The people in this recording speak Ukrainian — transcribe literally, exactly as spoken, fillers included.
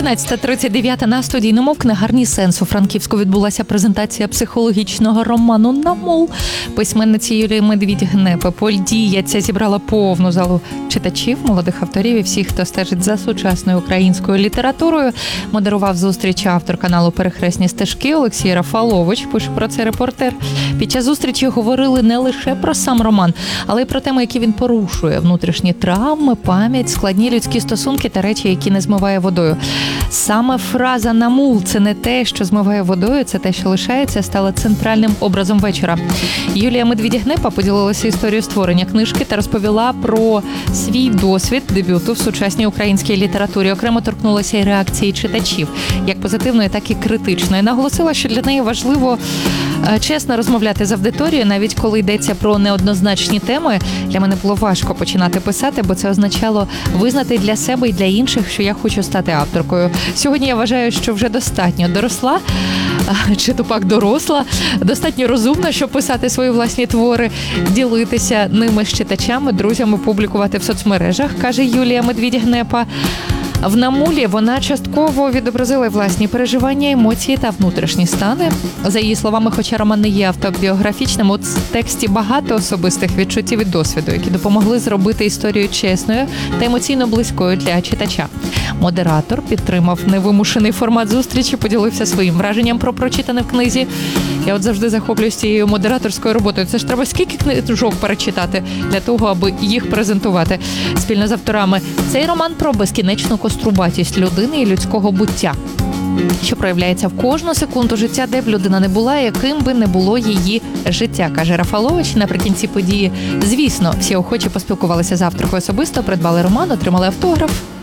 тринадцята тридцять дев'ять на студійному в книгарні «Сенс» у Франківську відбулася презентація психологічного роману «Намул». Письменниці Юлії Медвідь-Гнепи «Подія» ця зібрала повну залу читачів, молодих авторів і всіх, хто стежить за сучасною українською літературою. Модерував зустріч автор каналу «Перехресні стежки» Олексій Рафалович, пише про це репортер. Під час зустрічі говорили не лише про сам роман, але й про теми, які він порушує: внутрішні травми, пам'ять, складні людські стосунки та речі, які не змиває водою. Саме фраза «Намул» – це не те, що змиває водою, це те, що лишається, стала центральним образом вечора. Юлія Медвідь-Гнепа поділилася історією створення книжки та розповіла про свій досвід дебюту в сучасній українській літературі. Окремо торкнулася й реакції читачів, як позитивної, так і критичної. Наголосила, що для неї важливо чесно розмовляти з аудиторією, навіть коли йдеться про неоднозначні теми. Для мене було важко починати писати, бо це означало визнати для себе і для інших, що я хочу стати авторкою. Сьогодні я вважаю, що вже достатньо доросла, чи то пак доросла, достатньо розумна, щоб писати свої власні твори, ділитися ними з читачами, друзями, публікувати в соцмережах, каже Юлія Медвідь-Гнепа. В «Намулі» вона частково відобразила власні переживання, емоції та внутрішні стани. За її словами, хоча роман не є автобіографічним, у тексті багато особистих відчуттів і досвіду, які допомогли зробити історію чесною та емоційно близькою для читача. Модератор підтримав невимушений формат зустрічі, поділився своїм враженням про прочитане в книзі. Я от завжди захоплююсь цією модераторською роботою. Це ж треба скільки книжок перечитати для того, аби їх презентувати спільно з авторами. Цей роман про безкінечну кострубатість людини і людського буття, що проявляється в кожну секунду життя, де б людина не була, яким би не було її життя, каже Рафалович. Наприкінці події, звісно, всі охочі поспілкувалися з авторкою особисто, придбали роман, отримали автограф.